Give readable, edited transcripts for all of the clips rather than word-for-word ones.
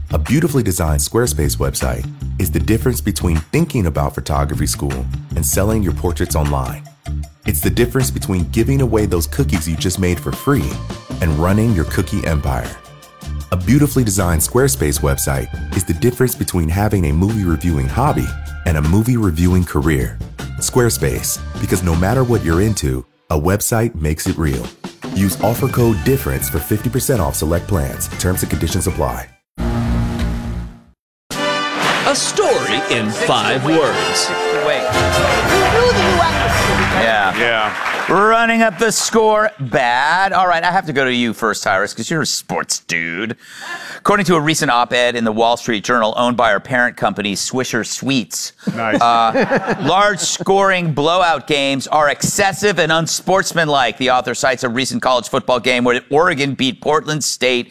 A beautifully designed Squarespace website is the difference between thinking about photography school and selling your portraits online. It's the difference between giving away those cookies you just made for free and running your cookie empire. A beautifully designed Squarespace website is the difference between having a movie reviewing hobby and a movie reviewing career. Squarespace, because no matter what you're into, a website makes it real. Use offer code DIFFERENCE for 50% off select plans. Terms and conditions apply. A story in 5 words. Yeah. Running up the score bad. All right, I have to go to you first, Tyrus, because you're a sports dude. According to a recent op-ed in the Wall Street Journal owned by our parent company, Swisher Sweets, Nice. large scoring blowout games are excessive and unsportsmanlike. The author cites a recent college football game where Oregon beat Portland State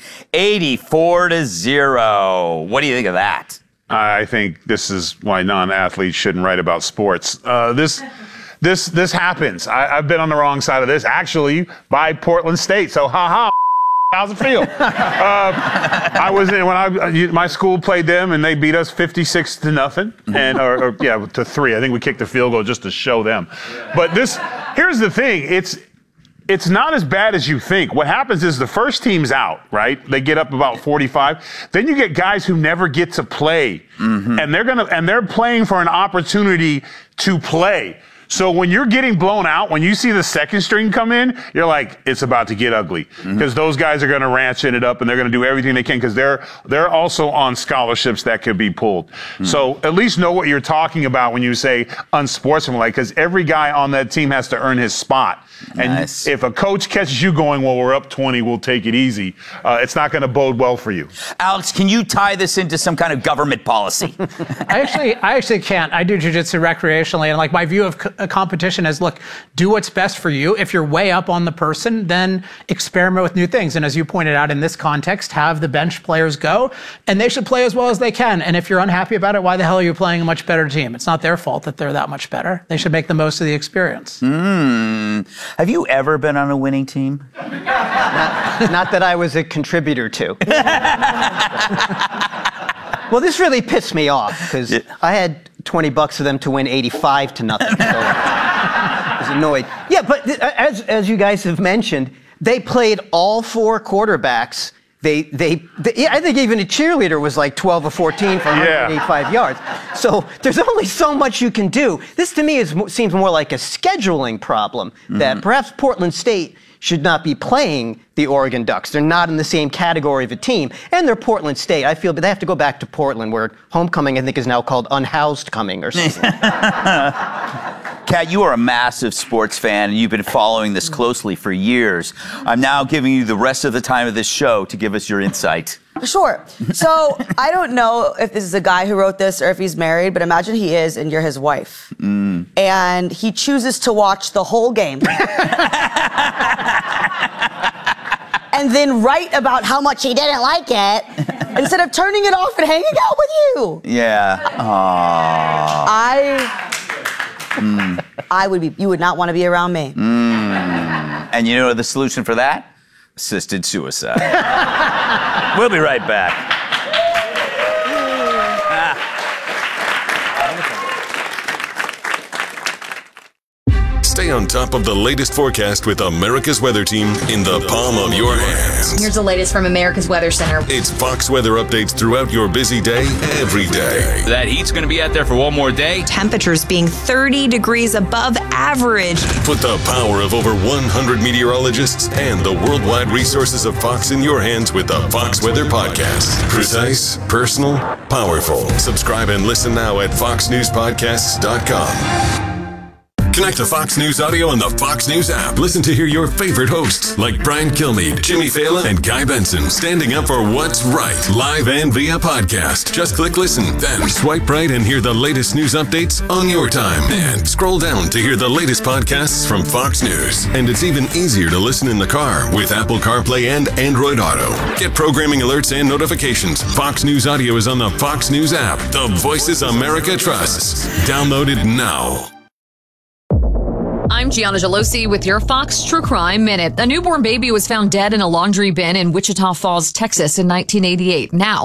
84-0. What do you think of that? I think this is why non-athletes shouldn't write about sports. This happens. I've been on the wrong side of this, actually, by Portland State. So, how's it feel? I was in when my school played them, and they beat us 56-0, and to 3. I think we kicked the field goal just to show them. But here's the thing. It's not as bad as you think. What happens is the first team's out, right? They get up about 45. Then you get guys who never get to play. Mm-hmm. And they're playing for an opportunity to play. So when you're getting blown out, when you see the second string come in, you're like, it's about to get ugly. Because those guys are going to ratchet it up and they're going to do everything they can because they're also on scholarships that could be pulled. So at least know what you're talking about when you say unsportsmanlike, because every guy on that team has to earn his spot. And Nice. if a coach catches you going, well, we're up 20, we'll take it easy, it's not going to bode well for you. Alex, can you tie this into some kind of government policy? I actually can't. I do jiu-jitsu recreationally, and my view of competition is, look, do what's best for you. If you're way up on the person, then experiment with new things. And as you pointed out in this context, have the bench players go, and they should play as well as they can. And if you're unhappy about it, why the hell are you playing a much better team? It's not their fault that they're that much better. They should make the most of the experience. Have you ever been on a winning team? Not that I was a contributor to. Well, this really pissed me off because I had $20 for them to win 85-0. So I was annoyed. Yeah, but as you guys have mentioned, they played all 4 quarterbacks. I think even a cheerleader was like 12 or 14 for 185 yards. So there's only so much you can do. This to me seems more like a scheduling problem that perhaps Portland State should not be playing the Oregon Ducks. They're not in the same category of a team. And they're Portland State. I feel, but they have to go back to Portland where homecoming, I think, is now called unhoused coming or something. Kat, you are a massive sports fan, and you've been following this closely for years. I'm now giving you the rest of the time of this show to give us your insight. Sure. So I don't know if this is a guy who wrote this or if he's married, but imagine he is and you're his wife. And he chooses to watch the whole game. And then write about how much he didn't like it instead of turning it off and hanging out with you. Yeah. You would not want to be around me. And you know the solution for that? Assisted suicide. We'll be right back. Stay on top of the latest forecast with America's Weather Team in the palm of your hands. Here's the latest from America's Weather Center. It's Fox weather updates throughout your busy day, every day. That heat's going to be out there for one more day. Temperatures being 30 degrees above average. Put the power of over 100 meteorologists and the worldwide resources of Fox in your hands with the Fox Weather Podcast. Precise, personal, powerful. Subscribe and listen now at foxnewspodcasts.com. Connect to Fox News Audio on the Fox News app. Listen to hear your favorite hosts like Brian Kilmeade, Jimmy Fallon, and Guy Benson standing up for what's right, live and via podcast. Just click listen, then swipe right and hear the latest news updates on your time. And scroll down to hear the latest podcasts from Fox News. And it's even easier to listen in the car with Apple CarPlay and Android Auto. Get programming alerts and notifications. Fox News Audio is on the Fox News app. The voices America trusts. Download it now. I'm Gianna Gelosi with your Fox True Crime Minute. A newborn baby was found dead in a laundry bin in Wichita Falls, Texas in 1988. Now,